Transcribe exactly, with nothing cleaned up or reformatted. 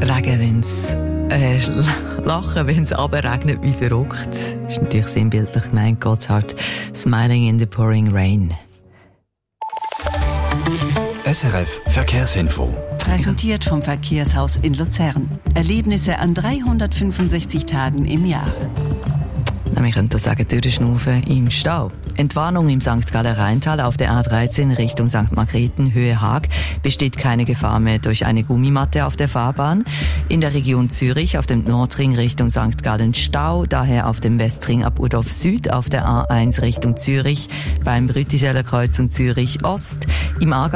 Regen, wenn's, äh, lachen, wenn es runterregnet, wie verrückt. Ist natürlich sinnbildlich gemeint, Gotthard. Smiling in the pouring rain. S R F Verkehrsinfo. Präsentiert vom Verkehrshaus in Luzern. Erlebnisse an dreihundertfünfundsechzig Tagen im Jahr. Wir können da sagen, durchschnaufen im Stau. Entwarnung im Sankt Galler Rheintal auf der A dreizehn Richtung Sankt Margrethen, Höhe Haag, besteht keine Gefahr mehr durch eine Gummimatte auf der Fahrbahn. In der Region Zürich auf dem Nordring Richtung Sankt Gallen Stau, daher auf dem Westring ab Urdorf Süd auf der A eins Richtung Zürich, beim Rütiseler Kreuzung Zürich Ost. Im